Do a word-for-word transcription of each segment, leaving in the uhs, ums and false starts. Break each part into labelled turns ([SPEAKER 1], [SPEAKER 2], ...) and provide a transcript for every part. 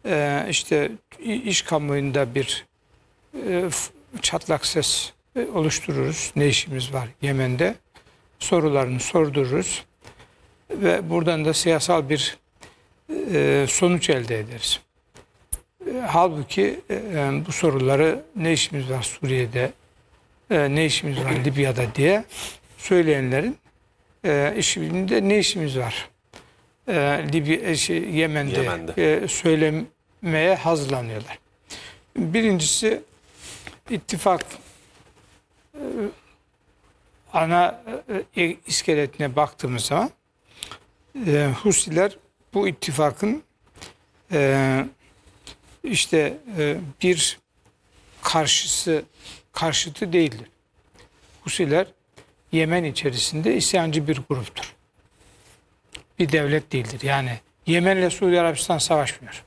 [SPEAKER 1] e, işte iş kamuoyunda bir e, çatlak ses e, oluştururuz. Ne işimiz var Yemen'de? Sorularını sordururuz. Ve buradan da siyasal bir e, sonuç elde ederiz. E, halbuki e, bu soruları ne işimiz var Suriye'de, e, ne işimiz var Libya'da diye söyleyenlerin e, işinde ne işimiz var e, Libya, şey, Yemen'de,
[SPEAKER 2] Yemen'de.
[SPEAKER 1] E, söylemeye hazırlanıyorlar. Birincisi ittifak e, ana e, iskeletine baktığımız zaman e, Husiler bu ittifakın e, işte e, bir karşısı karşıtı değildir. Husiler Yemen içerisinde isyancı bir gruptur. Bir devlet değildir. Yani Yemen'le Suudi Arabistan savaşmıyor.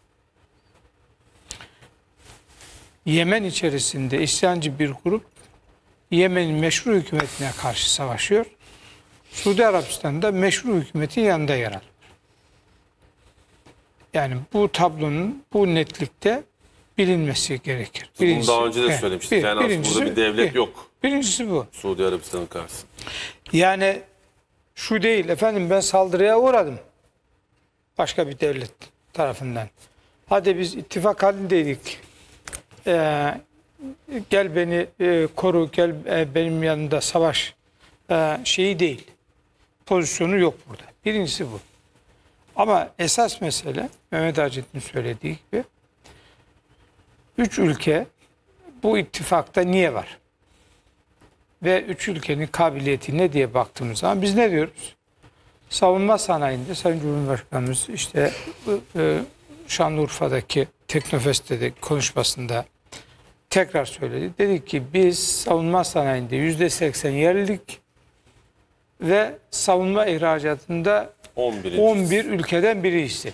[SPEAKER 1] Yemen içerisinde isyancı bir grup Yemen'in meşru hükümetine karşı savaşıyor. Suudi Arabistan'da meşru hükümetin yanında yer alıyor. Yani bu tablonun bu netlikte bilinmesi gerekir.
[SPEAKER 2] Bunu daha önce de
[SPEAKER 1] evet,
[SPEAKER 2] söylemiştik.
[SPEAKER 1] bir,
[SPEAKER 2] Yani aslında burada bir devlet
[SPEAKER 1] bir,
[SPEAKER 2] yok.
[SPEAKER 1] Birincisi bu.
[SPEAKER 2] Suudi Arabistan'ın karşısında.
[SPEAKER 1] Yani şu değil efendim, ben saldırıya uğradım başka bir devlet tarafından. Hadi biz ittifak halindeydik. Ee, gel beni e, koru, gel e, benim yanında savaş e, şeyi değil. Pozisyonu yok burada. Birincisi bu. Ama esas mesele Mehmet Acet'in söylediği gibi üç ülke bu ittifakta niye var? Ve üç ülkenin kabiliyeti ne diye baktığımız zaman biz ne diyoruz? Savunma sanayinde Sayın Cumhurbaşkanımız işte e, Şanlıurfa'daki Teknofest'te de konuşmasında tekrar söyledi. Dedi ki biz savunma sanayinde yüzde seksen yerlilik ve savunma ihracatında on bir ülkeden biri istedi.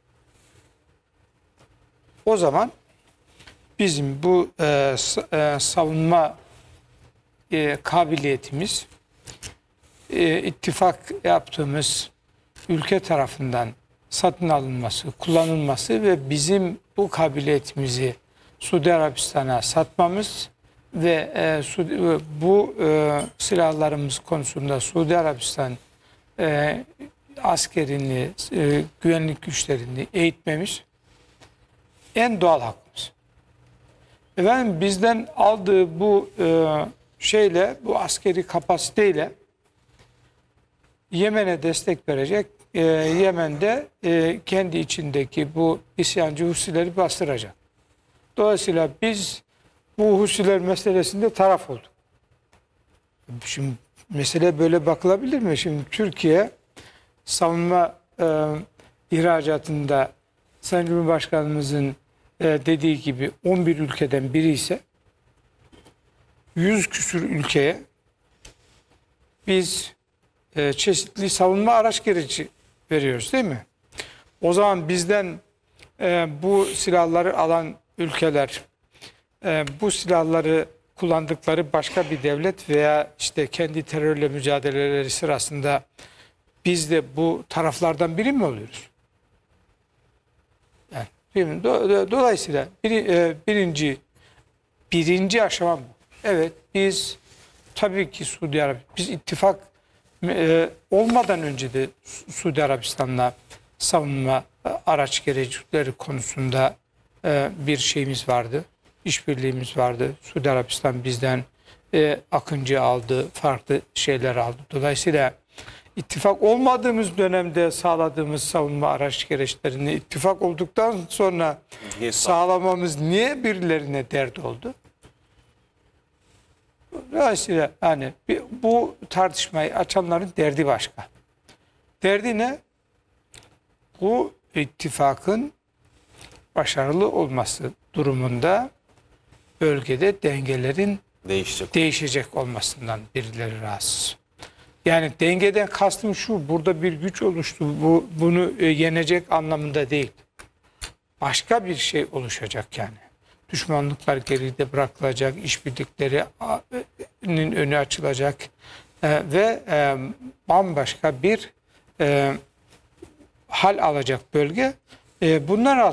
[SPEAKER 1] O zaman bizim bu e, e, savunma e, kabiliyetimiz e, ittifak yaptığımız ülke tarafından satın alınması, kullanılması ve bizim bu kabiliyetimizi Suudi Arabistan'a satmamız ve e, Suudi, bu e, silahlarımız konusunda Suudi Arabistan e, askerini, e, güvenlik güçlerini eğitmemiz en doğal hakkımız. Efendim bizden aldığı bu e, şeyle, bu askeri kapasiteyle Yemen'e destek verecek. E, Yemen'de e, kendi içindeki bu isyancı Husileri bastıracak. Dolayısıyla biz bu Husiler meselesinde taraf olduk. Şimdi mesele böyle bakılabilir mi? Şimdi Türkiye savunma e, ihracatında Sayın Cumhurbaşkanımızın e, dediği gibi on bir ülkeden biri ise yüz küsür ülkeye biz e, çeşitli savunma araç gereci veriyoruz değil mi? O zaman bizden e, bu silahları alan ülkeler e, bu silahları kullandıkları başka bir devlet veya işte kendi terörle mücadeleleri sırasında biz de bu taraflardan biri mi oluyoruz? Yani, değil mi? Dolayısıyla bir, e, birinci birinci aşama bu. Evet, biz tabii ki Suudi Arabistan, biz ittifak e, olmadan önce de Suudi Arabistan'la savunma e, araç gerecekleri konusunda e, bir şeyimiz vardı. İşbirliğimiz vardı. Suudi Arabistan bizden e, Akıncı aldı, farklı şeyler aldı. Dolayısıyla ittifak olmadığımız dönemde sağladığımız savunma araç gereçlerini ittifak olduktan sonra niye sağlamamız niye birilerine dert oldu? Dolayısıyla hani bu tartışmayı açanların derdi başka. Derdi ne? Bu ittifakın başarılı olması durumunda bölgede dengelerin
[SPEAKER 2] değişecek,
[SPEAKER 1] değişecek olmasından birileri rahatsız. Yani dengeden kastım şu, burada bir güç oluştu, bu bunu e, yenecek anlamında değil. Başka bir şey oluşacak yani. Düşmanlıklar geride bırakılacak, işbirliklerinin önü açılacak e, ve e, bambaşka bir e, hal alacak bölge. E, bunlar